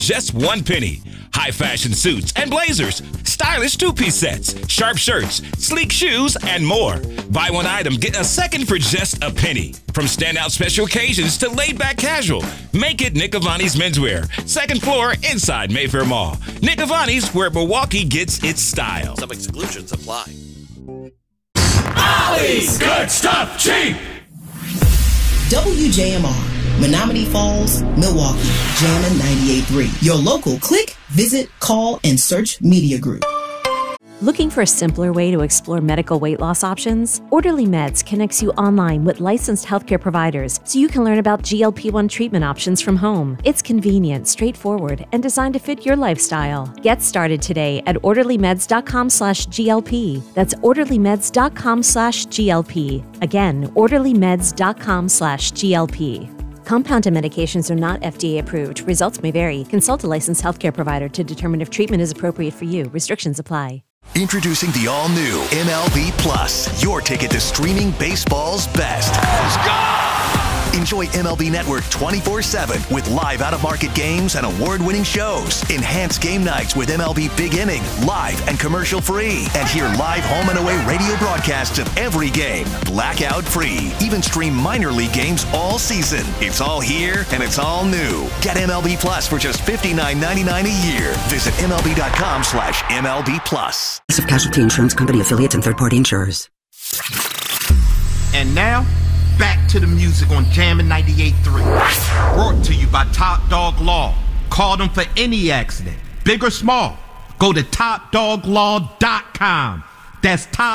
just one penny. High fashion suits and blazers, stylish two-piece sets, sharp shirts, sleek shoes, and more. Buy one item, get a second for just a penny. From standout special occasions to laid-back casual, make it Nick Avani's Menswear. Second floor inside Mayfair Mall. Nick Avani's, where Milwaukee gets its style. Some exclusions apply. Ollie's Good Stuff Cheap. WJMR, Menominee Falls, Milwaukee, Jammin' 98.3. Your local click, visit, call, and search media group. Looking for a simpler way to explore medical weight loss options? Orderly Meds connects you online with licensed healthcare providers so you can learn about GLP-1 treatment options from home. It's convenient, straightforward, and designed to fit your lifestyle. Get started today at orderlymeds.com/GLP. That's orderlymeds.com/GLP. Again, orderlymeds.com/GLP. Compounded medications are not FDA approved. Results may vary. Consult a licensed healthcare provider to determine if treatment is appropriate for you. Restrictions apply. Introducing the all-new MLB Plus, your ticket to streaming baseball's best. Let's go! Enjoy MLB Network 24/7 with live out-of-market games and award-winning shows. Enhance game nights with MLB Big Inning, live and commercial-free. And hear live home and away radio broadcasts of every game, blackout-free. Even stream minor league games all season. It's all here and it's all new. Get MLB Plus for just $59.99 a year. Visit MLB.com/MLB Plus. Of Casualty Insurance Company affiliates and third-party insurers. And now, back to the music on Jammin' 98.3. Brought to you by Top Dog Law. Call them for any accident, big or small. Go to TopDogLaw.com. That's Top